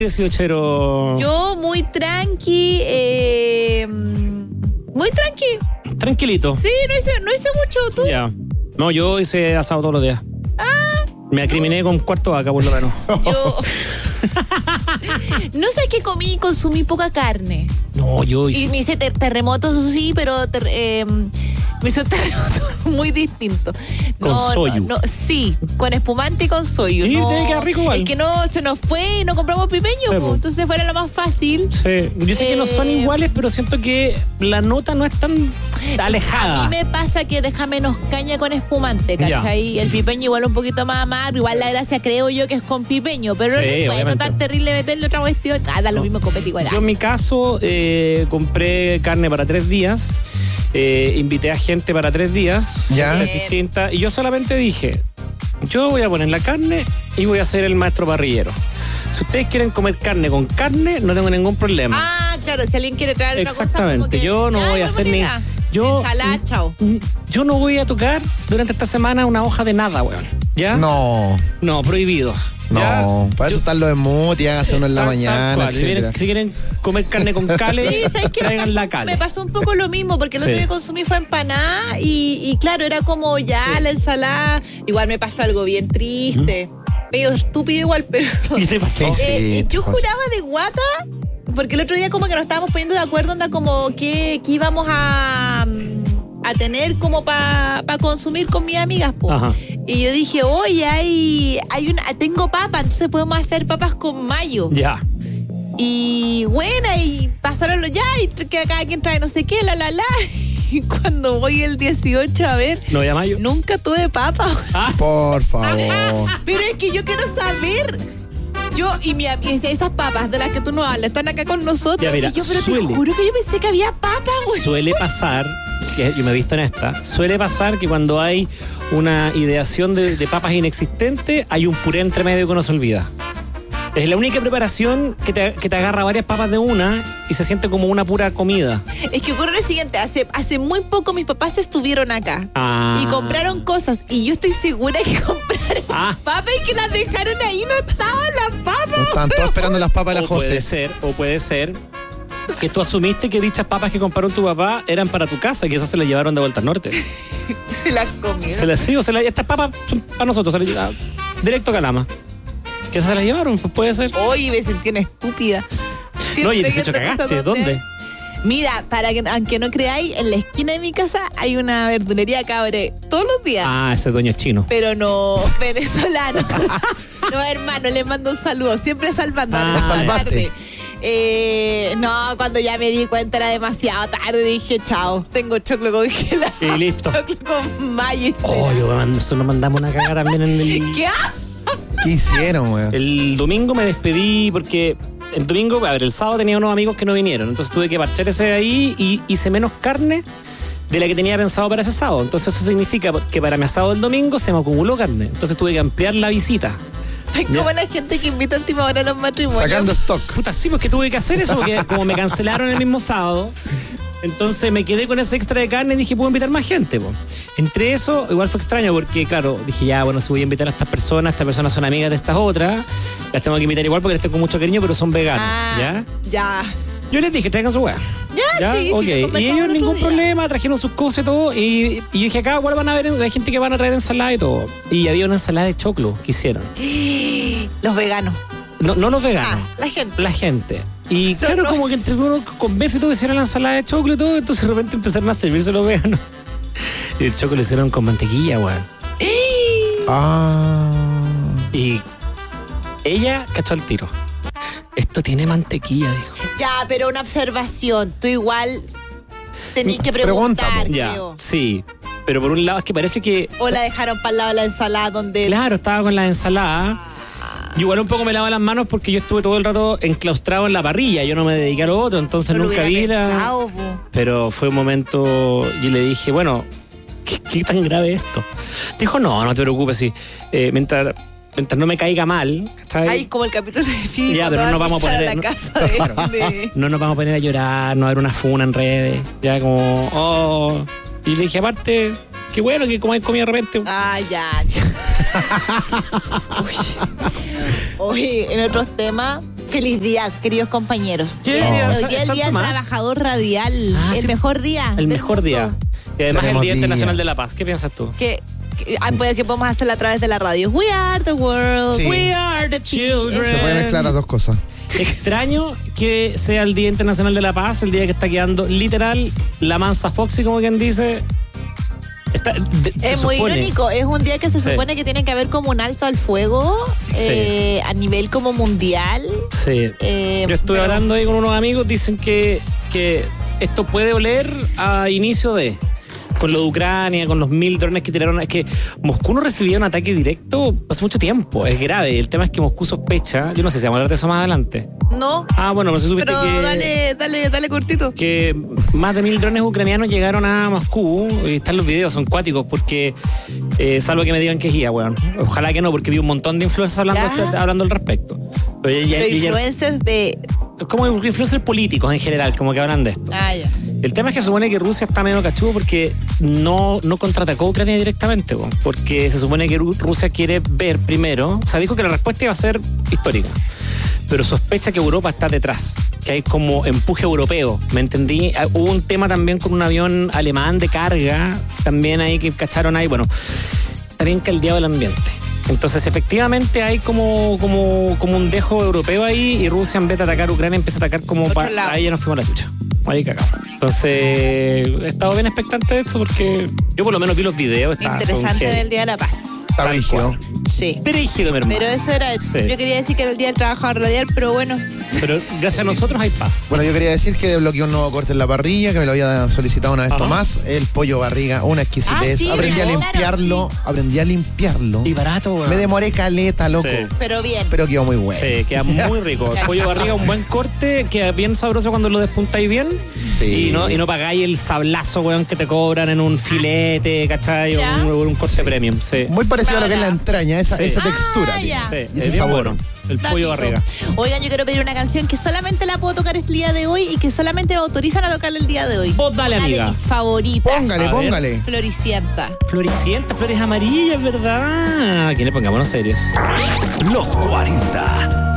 18ero? Yo muy tranqui, Tranquilito. Sí, no hice mucho, ¿tú? Ya. No, yo hice asado todos los días. Me acriminé con cuarto vaca, por lo menos. Yo... No sé qué comí y consumí poca carne. No, yo Y me hice terremotos, eso sí, pero me hice un terremoto muy distinto. Con soyu. Sí, con espumante y con soyu. Y te queda rico igual. Es que no se nos fue y no compramos pipeño, Sí, entonces fuera lo más fácil. Sí. Yo sé que no son iguales, pero siento que la nota no es tan alejada. A mí me pasa que deja menos caña con espumante, ¿cachai? El pipeño igual un poquito más amargo, igual la gracia creo yo que es con pipeño, pero Sí, no es obviamente. tan terrible meterle otra cuestión. Da lo mismo copete igual. Yo en mi caso compré carne para 3 días, invité a gente para 3 días, Ya. distintas, y yo solamente dije, yo voy a poner la carne y voy a ser el maestro parrillero. Si ustedes quieren comer carne con carne, no tengo ningún problema. Claro, si alguien quiere traer otra cosa. Exactamente, yo no voy a hacer ni... Ensalada, chao. Yo no voy a tocar durante esta semana una hoja de nada, weón. ¿Ya? No, Prohibido. ¿Ya? para eso están los smoothies, háganse uno en la mañana, Tal cual. etcétera. Si quieren comer carne con cale, Sí, ¿sabes qué? traigan la cale. Me pasó un poco lo mismo, porque el otro día que consumí fue empanada y claro, era como ya la ensalada. Igual me pasó algo bien triste. Medio estúpido igual, pero... ¿Qué te pasó? Sí, yo juraba de guata, porque el otro día como que nos estábamos poniendo de acuerdo, onda como que íbamos a tener como para consumir con mis amigas, po. Ajá. Y yo dije, oye, tengo papas, entonces podemos hacer papas con mayo. Ya. Y bueno, y pasaron ya, y que cada quien trae no sé qué, la. Y cuando voy el 18 a ver, ¿No había mayo? nunca tuve papa. Por favor. Pero es que yo quiero saber. Yo y mi amiga, esas papas de las que tú no hablas, están acá con nosotros. Ya, mira, y yo, pero suele. te juro que yo pensé que había papas, güey. Suele pasar, que yo me he visto en esta, suele pasar que cuando hay una ideación de papas inexistente, hay un puré entre medio que uno se olvida. Es la única preparación que te agarra varias papas de una y se siente como una pura comida. Es que ocurre lo siguiente, hace muy poco mis papás estuvieron acá Ah. y compraron cosas y yo estoy segura que compraron papas y que las dejaron ahí, no estaban las papas. Están todos esperando las papas de la José. O puede ser que tú asumiste que dichas papas que compraron tu papá eran para tu casa, que esas se las llevaron de vuelta al norte. Se las comieron. Estas papas son para nosotros, se las llevaron directo a Calama. Que esas se las llevaron, pues puede ser. Oye, me sentí una estúpida. No, y el Siempre 18 que te cagaste, pasa ¿dónde? Mira, aunque no creáis, en la esquina de mi casa hay una verdulería cabre todos los días. Ese dueño es chino. Pero no venezolano. No, hermano, le mando un saludo. Siempre salvando. salvaste. No, cuando ya me di cuenta era demasiado tarde. Dije, chao, tengo choclo congelado. Y listo. Choclo con mayo. Nosotros mandamos una caga también en el... ¿Qué? ¿Qué hicieron, weón? El domingo me despedí porque... El domingo, el sábado tenía unos amigos que no vinieron. Entonces tuve que parchar ese de ahí y hice menos carne de la que tenía pensado para ese sábado. Entonces eso significa que para mi asado del domingo se me acumuló carne. Entonces tuve que ampliar la visita. Ay, como la gente que invita a última hora a los matrimonios. Sacando stock. Puta, sí, pues que tuve que hacer eso porque como me cancelaron el mismo sábado, entonces me quedé con ese extra de carne y dije, puedo invitar más gente, po. Entre eso, igual fue extraño porque, claro, dije, ya, bueno, si voy a invitar a estas personas son amigas de estas otras, las tengo que invitar igual porque les tengo mucho cariño, pero son veganos, ¿ya? Ya. Yo les dije, traigan su weá. Ya, sí, ok. sí, Y ellos ningún problema, trajeron sus cosas y todo. Y yo dije, acá igual van a ver, hay gente que van a traer ensalada y todo. Y había una ensalada de choclo que hicieron. Los veganos. No los veganos. La gente. La gente. Y claro, como que entre uno conversa y todo, hicieron la ensalada de choclo y todo, entonces de repente empezaron a servirse los veganos. Y el choclo lo hicieron con mantequilla, weón. Y ella cachó al tiro. Esto tiene mantequilla, dijo. Ya, pero una observación. Tú igual tenés que preguntar, Ya, creo. sí. Pero por un lado es que parece que... O la dejaron para el lado de la ensalada donde... Claro, estaba con la ensalada. Yo igual un poco me lavo las manos porque yo estuve todo el rato enclaustrado en la parrilla. Yo no me dediqué a lo otro, entonces No lo nunca vi hubiera la... pensado, po. Pero fue un momento... Y le dije, bueno, ¿qué tan grave es esto? Dijo, no te preocupes, sí. Mientras no me caiga mal, ¿cachai? Ay, como el capítulo de Phoebe. Ya, pero no nos vamos a poner a la casa de... No nos vamos a poner a llorar, no va a haber una funa en redes. Ya como, Y le dije, aparte, qué bueno que comáis comida de repente. Ya. Oye, en otros temas, Feliz día, queridos compañeros. ¿Qué Hoy día? día ¿San el Día del Tomás? Trabajador Radial. Ah, el sí. mejor día. El del mejor mundo. día. Y además Tenemos el Día día. Internacional de la Paz. ¿Qué piensas tú? Que podemos hacerlo a través de la radio. We are the world. Sí. We are the children. Se puede mezclar las dos cosas. Extraño que sea el Día Internacional de la Paz, el día que está quedando literal la mansa Foxy, como quien dice. Es muy irónico, es un día que se supone que tiene que haber como un alto al fuego a nivel como mundial. Sí. Yo estuve hablando ahí con unos amigos, dicen que esto puede oler a inicio de... Con lo de Ucrania, con los 1000 drones que tiraron. Es que Moscú no recibía un ataque directo hace mucho tiempo. Es grave. El tema es que Moscú sospecha. Yo no sé si vamos a hablar de eso más adelante. No. Bueno, no sé si supiste Pero dale cortito. que más de 1000 drones ucranianos llegaron a Moscú. Y están los videos, son cuáticos, porque salvo que me digan que es IA, weón. Ojalá que no, porque vi un montón de influencers hablando al respecto. Pero influencers de... Como influencers políticos en general, como que hablan de esto. Ya. El tema es que se supone que Rusia está medio cachudo porque no contraatacó a Ucrania directamente, porque se supone que Rusia quiere ver primero, o sea, dijo que la respuesta iba a ser histórica, pero sospecha que Europa está detrás, que hay como empuje europeo, ¿me entendí? Hubo un tema también con un avión alemán de carga, también ahí que cacharon ahí, bueno, está bien caldeado el ambiente. Entonces, efectivamente, hay como un dejo europeo ahí y Rusia, en vez de atacar a Ucrania, empieza a atacar como ahí ya nos fuimos a la chucha. Ahí cagamos. Entonces, he estado bien expectante de eso porque yo por lo menos vi los videos. Interesante del Día de la Paz. Está rígido. Sí. Dirigido, mi hermano. Pero eso era... Sí. Yo quería decir que era el Día del Trabajador Radial, pero bueno. Pero gracias a nosotros hay paz. Bueno, yo quería decir que desbloqueé un nuevo corte en la parrilla, que me lo había solicitado una vez más. El pollo barriga, una exquisitez. Sí, aprendí a claro, limpiarlo. Y barato, weón. Me demoré caleta, loco. Sí. Pero bien. Pero quedó muy bueno. Sí, queda muy rico. El pollo barriga, un buen corte, queda bien sabroso cuando lo despuntáis bien. Sí. Y no pagáis el sablazo, weón, que te cobran en un filete, ¿cachai? O un corte premium. Sí. Muy parecido a lo que es la entraña, esa textura. ya. Sí, Y es ese bien sabor. bueno. El pollo barriga. Oigan, yo quiero pedir una canción que solamente la puedo tocar el día de hoy y que solamente me autorizan a tocarla el día de hoy. Vos dale, Una amiga. de mis favoritas. Póngale. Floricienta. Floricienta, flores amarillas, ¿verdad? ¿A quién le pongamos serios? Los 40